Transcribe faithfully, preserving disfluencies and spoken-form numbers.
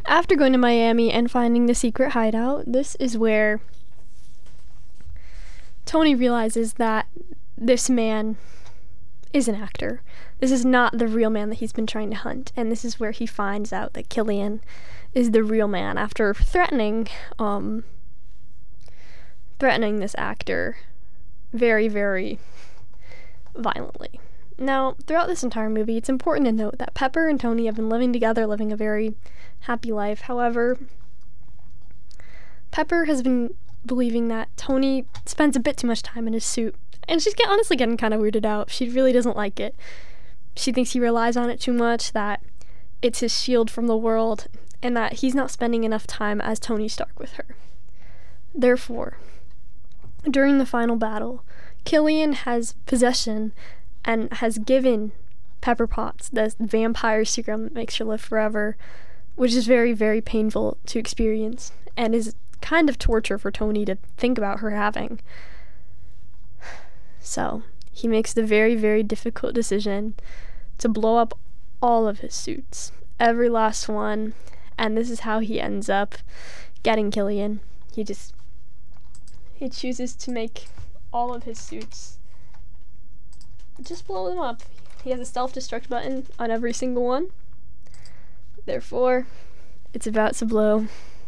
after going to Miami and finding the secret hideout, this is where Tony realizes that this man is an actor. This is not the real man that he's been trying to hunt, and this is where he finds out that Killian is the real man after threatening, um, threatening this actor very, very violently. Now, throughout this entire movie, it's important to note that Pepper and Tony have been living together, living a very happy life. However, Pepper has been believing that Tony spends a bit too much time in his suit, and she's get, honestly getting kind of weirded out. She really doesn't like it. She thinks he relies on it too much, that it's his shield from the world, and that he's not spending enough time as Tony Stark with her. Therefore, during the final battle, Killian has possession and has given Pepper Potts the vampire serum that makes her live forever, which is very, very painful to experience and is kind of torture for Tony to think about her having. So, he makes the very, very difficult decision to blow up all of his suits, every last one, and this is how he ends up getting Killian. He just, he chooses to make all of his suits, just blow them up. He has a self-destruct button on every single one. Therefore, it's about to blow